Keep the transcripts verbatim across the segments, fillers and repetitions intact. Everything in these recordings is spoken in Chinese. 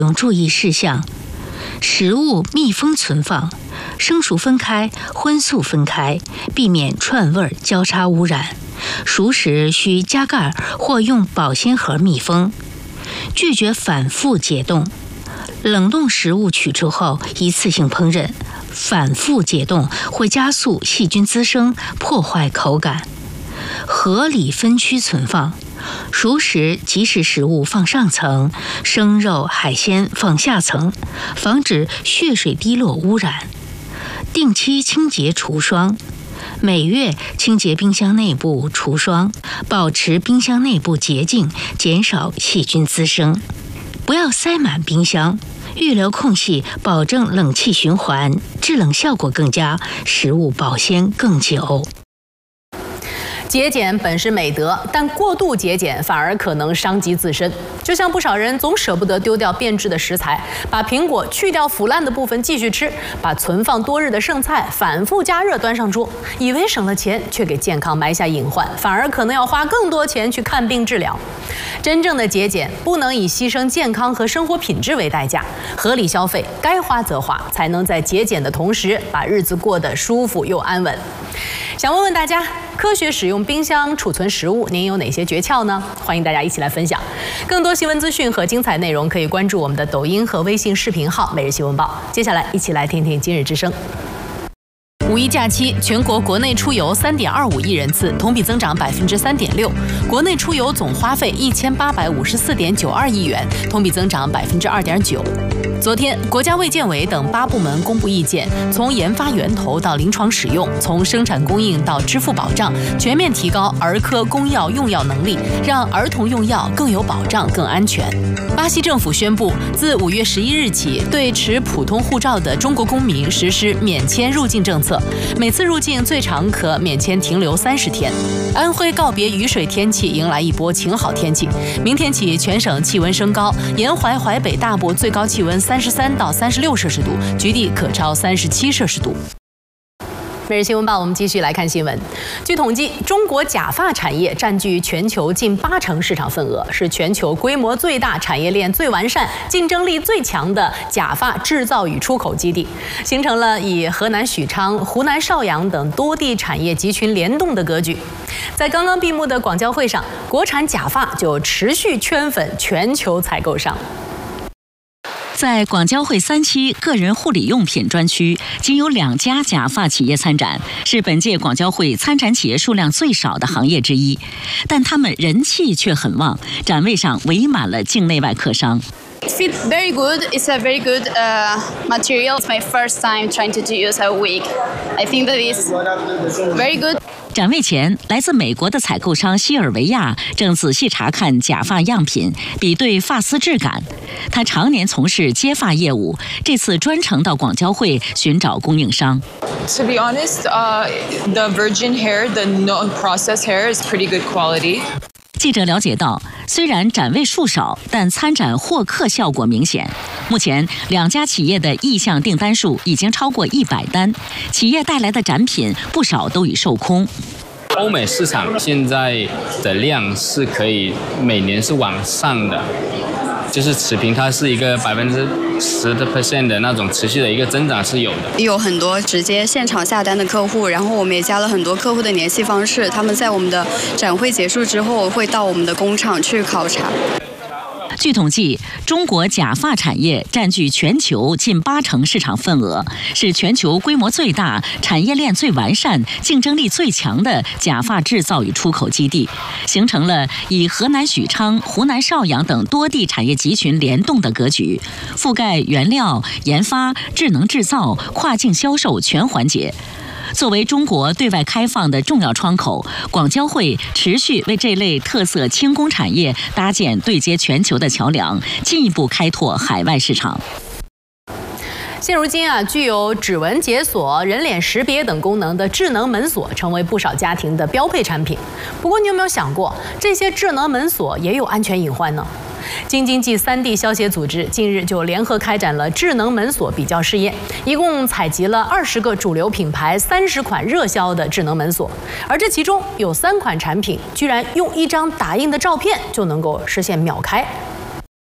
用注意事项：食物密封存放，生熟分开，荤素分开，避免串味交叉污染。熟食需加盖或用保鲜盒密封。拒绝反复解冻。冷冻食物取出后一次性烹饪，反复解冻会加速细菌滋生，破坏口感。合理分区存放。熟食、即食食物放上层，生肉、海鲜放下层，防止血水滴落污染。定期清洁除霜，每月清洁冰箱内部除霜，保持冰箱内部洁净，减少细菌滋生。不要塞满冰箱，预留空隙，保证冷气循环，制冷效果更佳，食物保鲜更久。 节俭本是美德，但过度节俭反而可能伤及自身。就像不少人总舍不得丢掉变质的食材，把苹果去掉腐烂的部分继续吃，把存放多日的剩菜反复加热端上桌，以为省了钱，却给健康埋下隐患，反而可能要花更多钱去看病治疗。真正的节俭不能以牺牲健康和生活品质为代价，合理消费，该花则花，才能在节俭的同时把日子过得舒服又安稳。想问问大家，科学使用冰箱储存食物，您有哪些诀窍呢？欢迎大家一起来分享。更多新闻资讯和精彩内容，可以关注我们的抖音和微信视频号“每日新闻报”。接下来，一起来听听今日之声。五一假期，全国国内出游三点二五亿人次，同比增长百分之三点六。国内出游总花费一千八百五十四点九二亿元，同比增长百分之二点九。昨天，国家卫健委等八部门公布意见，从研发源头到临床使用，从生产供应到支付保障，全面提高儿科公药用药能力，让儿童用药更有保障、更安全。巴西政府宣布，自五月十一日起，对持普通护照的中国公民实施免签入境政策，每次入境最长可免签停留三十天。安徽告别雨水天气，迎来一波晴好天气。明天起，全省气温升高，沿淮淮北大部最高气温三十三到三十六摄氏度，局地可超三十七摄氏度。每日新闻报，我们继续来看新闻。据统计，中国假发产业占据全球近八成市场份额，是全球规模最大、产业链最完善、竞争力最强的假发制造与出口基地，形成了以河南许昌、湖南邵阳等多地产业集群联动的格局。在刚刚闭幕的广交会上，国产假发就持续圈粉全球采购商。 在广交会三期个人护理用品专区，仅有两家假发企业参展，是本届广交会参展企业数量最少的行业之一，但他们人气却很旺，展位上围满了境内外客商。 It feels very good. It's a very good uh, material. It's my first time trying to use a wig. I think that is very good. 展位前，来自美国的采购商西尔维亚正仔细查看假发样品，比对发丝质感。他常年从事接发业务，这次专程到广交会寻找供应商。 To be honest, uh, the virgin hair, the non-processed hair is pretty good quality. 记者了解到，虽然展位数少，但参展获客效果明显。目前，两家企业的意向订单数已经超过一百单，企业带来的展品不少都已售空。 欧美市场现在的量是可以每年是往上的，就是持平，它是一个百分之十的 percent 的那种持续的一个增长是有的。 有很多直接现场下单的客户，然后我们也加了很多客户的联系方式，他们在我们的展会结束之后会到我们的工厂去考察。 据统计，中国假发产业占据全球近八成市场份额，是全球规模最大、产业链最完善、竞争力最强的假发制造与出口基地，形成了以河南许昌、湖南邵阳等多地产业集群联动的格局，覆盖原料、研发、智能制造、跨境销售全环节。作为中国对外开放的重要窗口，广交会持续为这类特色轻工产业搭建对接全球的桥梁，进一步开拓海外市场。 现如今啊，具有指纹解锁、人脸识别等功能的智能门锁成为不少家庭的标配产品。不过，你有没有想过，这些智能门锁也有安全隐患呢？京津冀三地消协组织近日就联合开展了智能门锁比较试验，一共采集了二十个主流品牌三十款热销的智能门锁，而这其中有三款产品居然用一张打印的照片就能够实现秒开。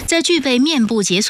在具备面部解锁